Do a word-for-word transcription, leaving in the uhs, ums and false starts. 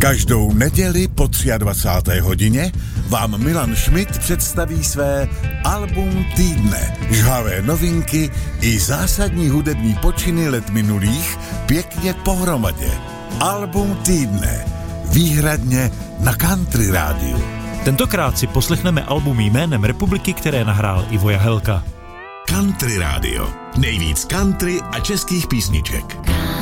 Každou neděli po dvacáté třetí hodině vám Milan Schmidt představí své album týdne. Žhavé novinky i zásadní hudební počiny let minulých pěkně pohromadě. Album týdne. Výhradně na Country rádiu. Tentokrát si poslechneme album jménem republiky, které nahrál Ivo Jahelka. Country rádio. Nejvíc country a českých písniček.